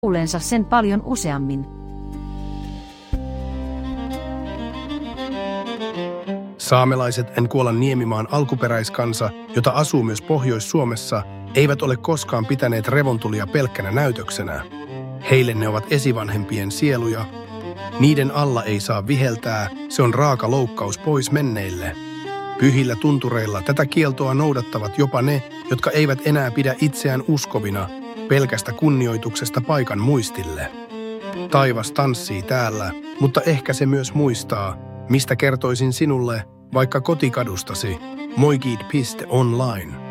kuulleensa sen paljon useammin. Saamelaiset Enkuolan niemimaan alkuperäiskansa, jota asuu myös Pohjois-Suomessa, eivät ole koskaan pitäneet revontulia pelkkänä näytöksenä. Heille ne ovat esivanhempien sieluja. Niiden alla ei saa viheltää, se on raaka loukkaus pois menneille. Pyhillä tuntureilla tätä kieltoa noudattavat jopa ne, jotka eivät enää pidä itseään uskovina, pelkästä kunnioituksesta paikan muistille. Taivas tanssii täällä, mutta ehkä se myös muistaa, mistä kertoisin sinulle, vaikka kotikadustasi, moigid.online.